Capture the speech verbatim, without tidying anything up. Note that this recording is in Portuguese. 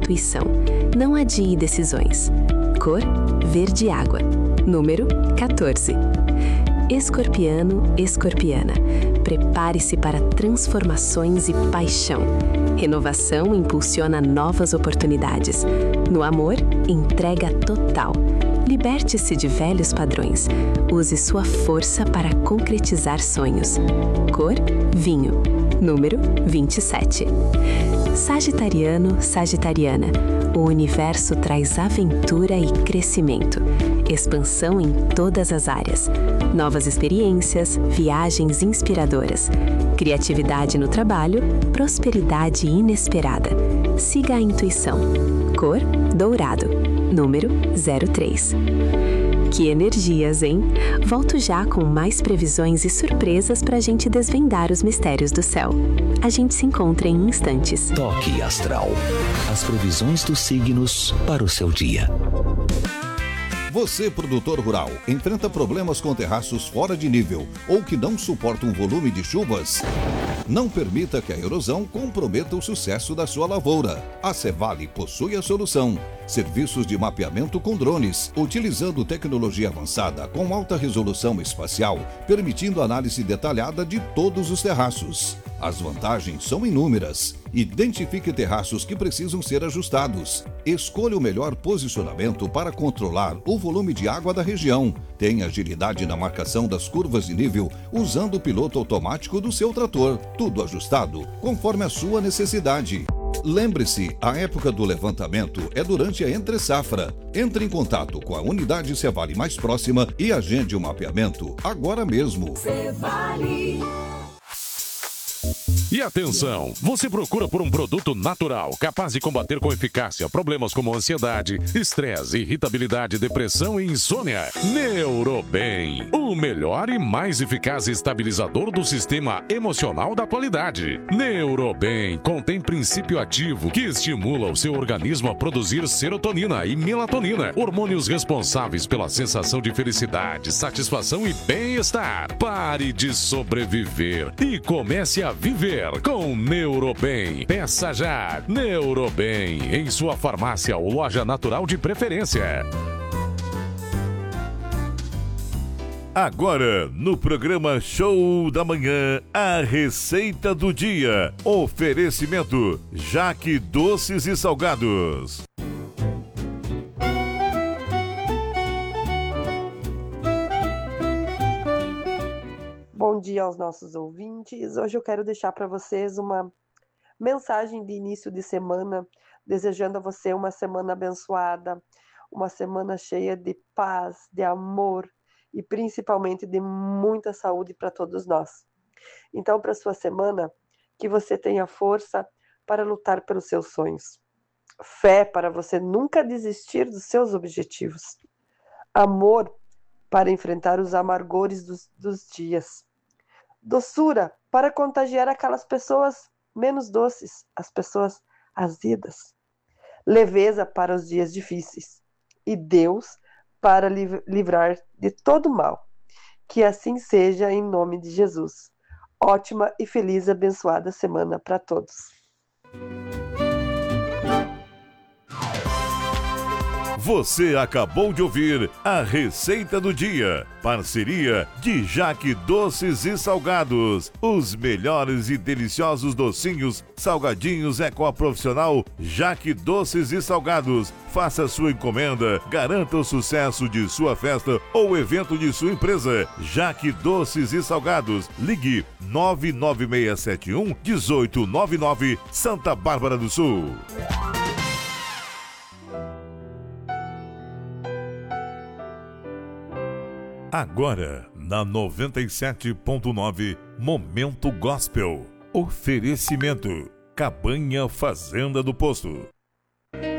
intuição. Não adie decisões. Cor: verde água. Número: quatorze. Escorpiano, escorpiana. Prepare-se para transformações e paixão. Renovação impulsiona novas oportunidades. No amor, entrega total. Liberte-se de velhos padrões. Use sua força para concretizar sonhos. Cor: vinho. Número: vinte e sete. Sagitariano, sagitariana. O universo traz aventura e crescimento. Expansão em todas as áreas. Novas experiências, viagens inspiradoras. Criatividade no trabalho, prosperidade inesperada. Siga a intuição. Cor: dourado. Número: zero três. Que energias, hein? Volto já com mais previsões e surpresas para a gente desvendar os mistérios do céu. A gente se encontra em instantes. Toque Astral. As previsões dos signos para o seu dia. Você, produtor rural, enfrenta problemas com terraços fora de nível ou que não suportam um volume de chuvas? Não permita que a erosão comprometa o sucesso da sua lavoura. A Cevale possui a solução. Serviços de mapeamento com drones, utilizando tecnologia avançada com alta resolução espacial, permitindo análise detalhada de todos os terraços. As vantagens são inúmeras. Identifique terraços que precisam ser ajustados. Escolha o melhor posicionamento para controlar o volume de água da região. Tenha agilidade na marcação das curvas de nível usando o piloto automático do seu trator. Tudo ajustado conforme a sua necessidade. Lembre-se, a época do levantamento é durante a entre-safra. Entre em contato com a unidade Cevale mais próxima e agende o mapeamento agora mesmo. Cevale. E atenção, você procura por um produto natural, capaz de combater com eficácia problemas como ansiedade, estresse, irritabilidade, depressão e insônia? Neurobem, o melhor e mais eficaz estabilizador do sistema emocional da atualidade. Neurobem contém princípio ativo que estimula o seu organismo a produzir serotonina e melatonina, hormônios responsáveis pela sensação de felicidade, satisfação e bem-estar. Pare de sobreviver e comece a viver com Neurobem. Peça já Neurobem em sua farmácia ou loja natural de preferência. Agora, no programa Show da Manhã, a receita do dia. Oferecimento Jaque Doces e Salgados. Bom dia aos nossos ouvintes. Hoje eu quero deixar para vocês uma mensagem de início de semana, desejando a você uma semana abençoada, uma semana cheia de paz, de amor e principalmente de muita saúde para todos nós. Então, para a sua semana, que você tenha força para lutar pelos seus sonhos, fé para você nunca desistir dos seus objetivos, amor para enfrentar os amargores dos, dos dias, doçura para contagiar aquelas pessoas menos doces, as pessoas azedas, leveza para os dias difíceis e Deus para livrar de todo mal. Que assim seja em nome de Jesus. Ótima e feliz abençoada semana para todos. Você acabou de ouvir a Receita do Dia. Parceria de Jaque Doces e Salgados. Os melhores e deliciosos docinhos, salgadinhos é com a profissional Jaque Doces e Salgados. Faça sua encomenda, garanta o sucesso de sua festa ou evento de sua empresa. Jaque Doces e Salgados. Ligue nove nove seis sete um, um oito nove nove, Santa Bárbara do Sul. Agora, na noventa e sete ponto nove, Momento Gospel. Oferecimento: Cabanha Fazenda do Posto.